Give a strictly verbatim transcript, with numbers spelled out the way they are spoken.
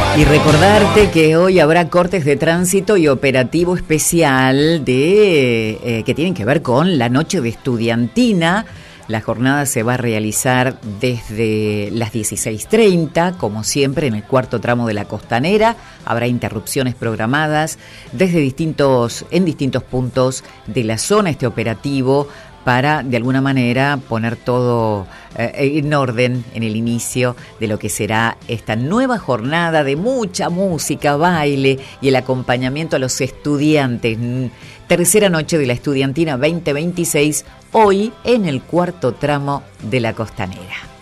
Y recordarte que hoy habrá cortes de tránsito y operativo especial de eh, que tienen que ver con la noche de estudiantina. La jornada se va a realizar desde las dieciséis treinta, como siempre, en el cuarto tramo de la Costanera. Habrá interrupciones programadas desde distintos, en distintos puntos de la zona, este operativo, para, de alguna manera, poner todo eh, en orden en el inicio de lo que será esta nueva jornada de mucha música, baile y el acompañamiento a los estudiantes. Tercera noche de la estudiantina veinte veintiséis, hoy en el cuarto tramo de la Costanera.